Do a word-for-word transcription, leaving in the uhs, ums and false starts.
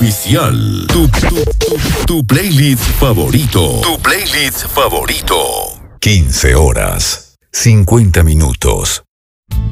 oficial. Tu, tu, tu, tu playlist favorito. Tu playlist favorito. quince horas, cincuenta minutos.